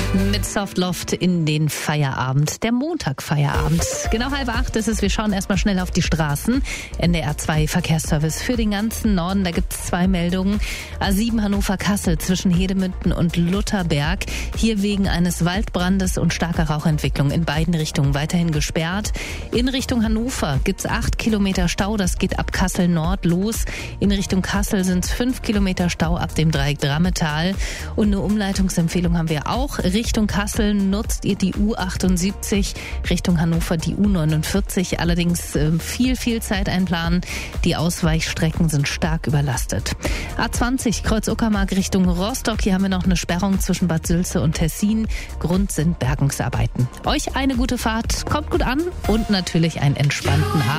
Mit Softloft in den Feierabend, der Montagfeierabend. Genau 7:30 ist es. Wir schauen erstmal schnell auf die Straßen. NDR 2 Verkehrsservice für den ganzen Norden. Da gibt es 2 Meldungen. A7 Hannover-Kassel zwischen Hedemünden und Lutherberg. Hier wegen eines Waldbrandes und starker Rauchentwicklung in beiden Richtungen weiterhin gesperrt. In Richtung Hannover gibt es 8 Kilometer Stau. Das geht ab Kassel Nord los. In Richtung Kassel sind es 5 Kilometer Stau ab dem Dreieck Drammetal. Und eine Umleitungsempfehlung haben wir auch. Richtung Kassel nutzt ihr die U78, Richtung Hannover die U49. Allerdings viel Zeit einplanen. Die Ausweichstrecken sind stark überlastet. A20 Kreuz-Uckermark Richtung Rostock. Hier haben wir noch eine Sperrung zwischen Bad Sülze und Tessin. Grund sind Bergungsarbeiten. Euch eine gute Fahrt, kommt gut an und natürlich einen entspannten Abend.